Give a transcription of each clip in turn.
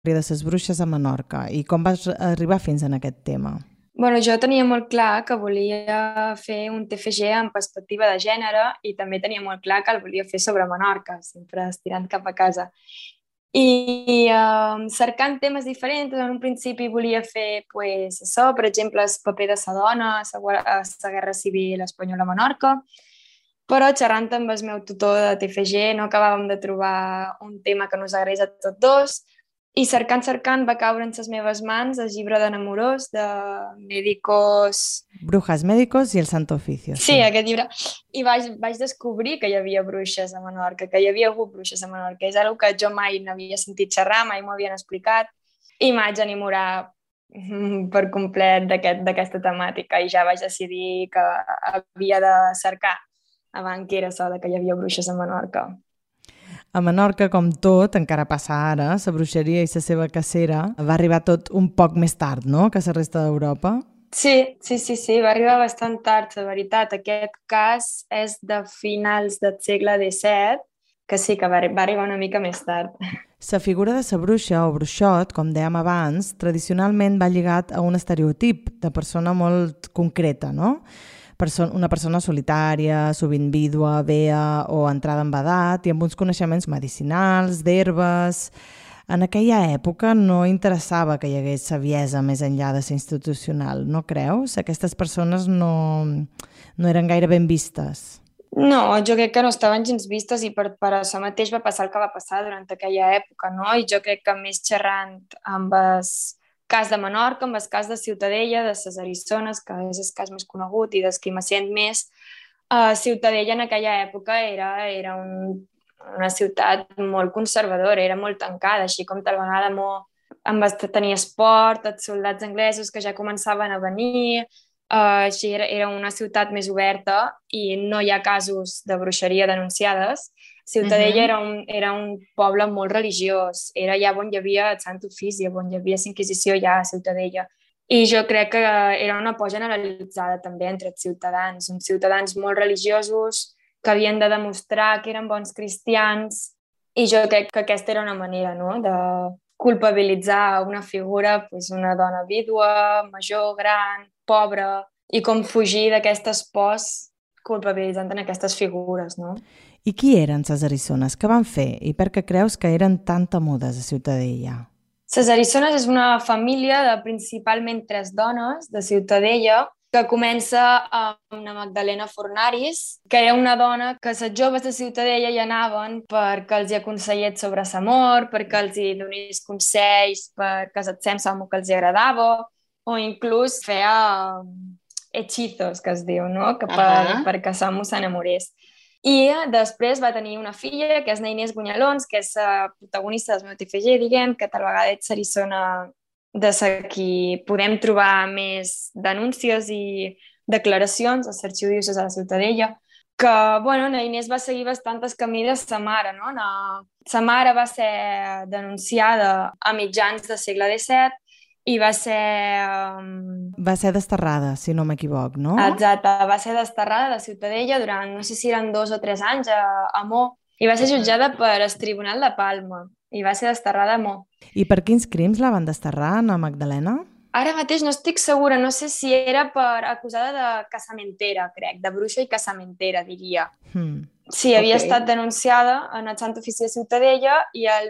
de les bruixes a Menorca i com vas arribar fins en aquest tema? Jo tenia molt clar que volia fer un TFG en perspectiva de gènere i també tenia molt clar que el volia fer sobre Menorca, sempre estirant cap a casa. I cercant temes diferents, en un principi volia fer pues, això, per exemple, el paper de la dona a la Guerra Civil Espanyola a Menorca, però xerrant amb el meu tutor de TFG no acabàvem de trobar un tema que nos agradés a tots dos i cercant va caure en les meves mans el llibre de Namorós de Médicos. Brujas Médicos i el Santo Oficio, Sí, sí. aquest llibre. I vaig descobrir que hi havia bruixes a Menorca, que hi havia hagut bruixes a Menorca. És una que jo mai n'havia sentit xerrar, mai m'ho havien explicat, i m'haig enamorar per complet d'aquesta temàtica i ja vaig decidir que havia de cercar abans que era això que hi havia bruixes a Menorca. A Menorca, com tot, encara passa ara, la bruixeria i la seva cacera va arribar tot un poc més tard, no?, que la resta d'Europa. Sí, va arribar bastant tard, la veritat. Aquest cas és de finals del segle XVII, que sí, que va arribar una mica més tard. La figura de la bruixa o bruixot, com dèiem abans, tradicionalment va lligat a un estereotip de persona molt concreta, no? Una persona solitària, sovint vídua, vea o entrada en edat i amb uns coneixements medicinals, d'herbes. En aquella època no interessava que hi hagués saviesa més enllà de ser institucional, no creus? Aquestes persones no eren gaire ben vistes. No, jo crec que no estaven gens vistes i per això mateix va passar el que va passar durant aquella època, no? I jo crec que més xerrant amb el cas de Menorca, amb el cas de Ciutadella, de les Arissones, que és el cas més conegut i del que me sent més, Ciutadella en aquella època era una ciutat molt conservadora, era molt tancada, així com tal vegada tenia esport, els soldats anglesos que ja començaven a venir, així era una ciutat més oberta i no hi ha casos de bruixeria denunciades. Ciutadella era un poble molt religiós, era allà on hi havia el Sant Ofici, on hi havia l'Inquisició ja a Ciutadella. I jo crec que era una por generalitzada també entre els ciutadans, uns ciutadans molt religiosos que havien de demostrar que eren bons cristians i jo crec que aquesta era una manera, no?, de culpabilitzar una figura, una dona vídua, major, gran, pobra, i com fugir d'aquestes pors culpabilitzant en aquestes figures, no? I qui eren les Arissones? Què van fer? I per què creus que eren tan temudes a Ciutadella? Les Arissones és una família de principalment 3 dones de Ciutadella que comença amb una Magdalena Fornaris, que era una dona que les joves de Ciutadella hi anaven perquè els hi aconsellés sobre l'amor, perquè els hi donés consells, perquè se'm que els hi agradava, o inclús feia hechizos, que es diu, no?, que perquè l'amo s'enamorés. I després va tenir una filla, que és la Inés Bunyalons, que és la protagonista del meu TFG, diguem, que tal vegada és l'Arisona de la qui podem trobar més denúncies i declaracions als arxiu diocesà de la Ciutadella, que, la Inés va seguir bastant el camí de sa mare, no? Sa mare va ser denunciada a mitjans del segle XVII i va ser... Va ser desterrada, si no m'equivoc, no? Exacte, va ser desterrada de Ciutadella durant, no sé si eren 2 o 3 anys a Mo, i va ser jutjada per el Tribunal de Palma, i va ser desterrada a Mo. I per quins crims la van desterrar, Ana Magdalena? Ara mateix no estic segura, no sé si era per acusada de casamentera, crec, de bruixa i casamentera, diria. Sí, havia estat denunciada en el Sant Ofici de Ciutadella i el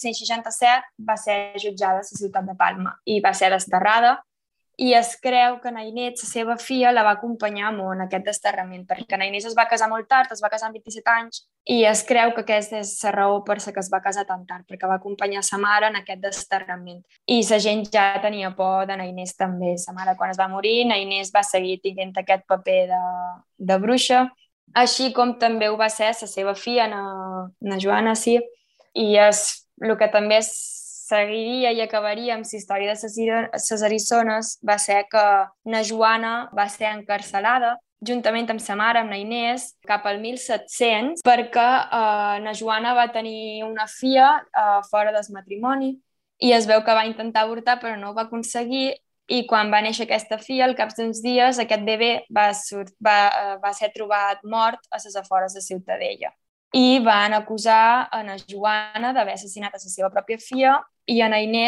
1667 va ser jutjada a la ciutat de Palma i va ser desterrada i es creu que na Inés, la seva filla, la va acompanyar molt en aquest desterrament perquè na Inés es va casar molt tard, es va casar amb 27 anys i es creu que aquesta és la raó per la que es va casar tan tard, perquè va acompanyar sa mare en aquest desterrament. I la gent ja tenia por de na Inés també. Sa mare, quan es va morir, na Inés va seguir tenint aquest paper de bruixa, així com també ho va ser la seva filla, na Joana, sí, i el que també seguiria i acabaria amb la història de les Arissones va ser que na Joana va ser encarcelada juntament amb sa mare, amb na Inés, cap al 1700, perquè na Joana va tenir una filla fora del matrimoni i es veu que va intentar avortar però no ho va aconseguir i quan va néixer aquesta filla, al cap d'uns dies, aquest bebè va ser trobat mort a les afores de Ciutadella. i van acusar a na Joana d'haver assassinat a la seva pròpia filla i a na Inés